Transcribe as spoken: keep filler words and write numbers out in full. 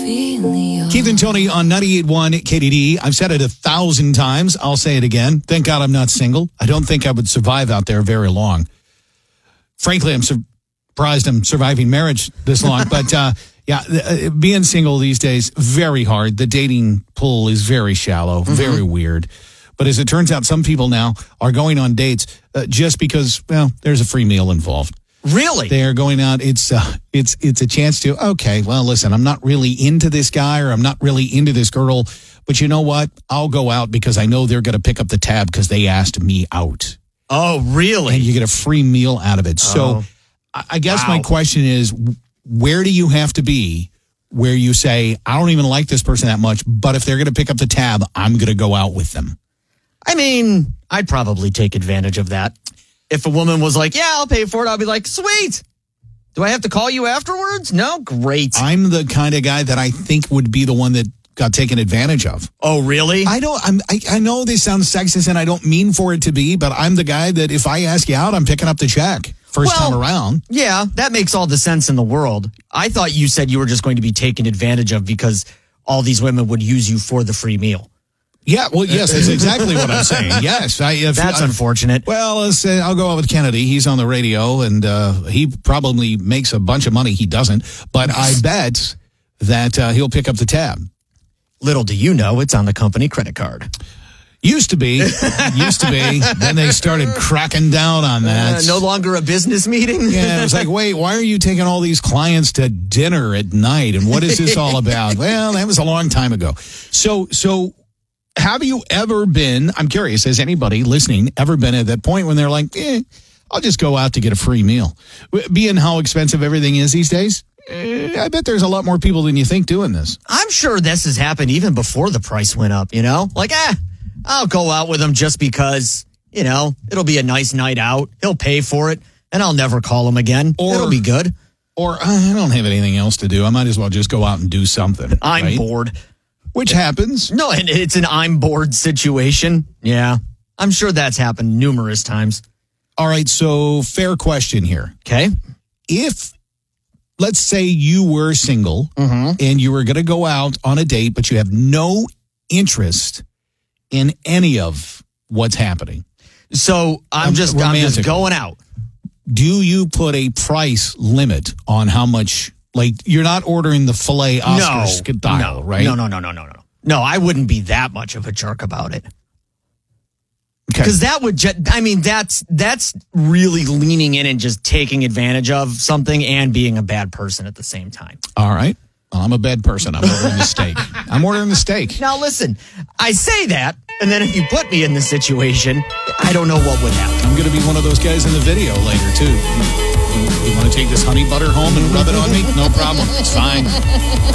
Keith and Tony on ninety-eight point one K D D. I've said it a thousand times. I'll say it again. Thank God I'm not single. I don't think I would survive out there very long. Frankly, I'm surprised I'm surviving marriage this long. But uh, yeah, being single these days, very hard. The dating pool is very shallow, mm-hmm. very weird. But as it turns out, some people now are going on dates uh, just because, well, there's a free meal involved. Really? They are going out. It's uh, it's it's a chance to, okay, well, listen, I'm not really into this guy or I'm not really into this girl, but you know what? I'll go out because I know they're going to pick up the tab because they asked me out. Oh, really? And you get a free meal out of it. Oh. So I guess Wow. my question is, where do you have to be where you say, I don't even like this person that much, but if they're going to pick up the tab, I'm going to go out with them? I mean, I'd probably take advantage of that. If a woman was like, yeah, I'll pay for it, I'll be like, sweet. Do I have to call you afterwards? No? Great. I'm the kind of guy that I think would be the one that got taken advantage of. Oh, really? I don't, I'm, I, I know this sounds sexist and I don't mean for it to be, but I'm the guy that if I ask you out, I'm picking up the check first Well, time around. Yeah, that makes all the sense in the world. I thought you said you were just going to be taken advantage of because all these women would use you for the free meal. Yeah, well, yes, that's exactly what I'm saying. Yes. I, if, That's I, unfortunate. Well, let's say I'll go out with Kennedy. He's on the radio, and uh, he probably makes a bunch of money. He doesn't. But I bet that uh, he'll pick up the tab. Little do you know, it's on the company credit card. Used to be. Used to be. Then they started cracking down on that. Uh, no longer a business meeting? Yeah, it was like, wait, why are you taking all these clients to dinner at night? And what is this all about? Well, that was a long time ago. So, so... Have you ever been, I'm curious, has anybody listening ever been at that point when they're like, eh, I'll just go out to get a free meal? Being how expensive everything is these days, eh, I bet there's a lot more people than you think doing this. I'm sure this has happened even before the price went up, you know? Like, eh, I'll go out with him just because, you know, it'll be a nice night out. He'll pay for it, and I'll never call him again. Or, it'll be good. Or, I don't have anything else to do. I might as well just go out and do something. I'm right? bored. Which happens. No, and it's an I'm bored situation. Yeah. I'm sure that's happened numerous times. All right, so fair question here. Okay. If, let's say you were single mm-hmm. and you were going to go out on a date, but you have no interest in any of what's happening. So I'm Um, just I'm just romantically. going out. Do you put a price limit on how much, like, you're not ordering the filet Oscar No, style, no, right? No, no, no, no, no, no. No, I wouldn't be that much of a jerk about it. Okay. Because that would just, I mean, that's that's really leaning in and just taking advantage of something and being a bad person at the same time. All right. Well, I'm a bad person. I'm ordering the steak. I'm ordering the steak. Now, listen, I say that, and then if you put me in this situation, I don't know what would happen. I'm going to be one of those guys in the video later, too. You, you want to take this honey butter home and rub it on me? No problem. It's fine.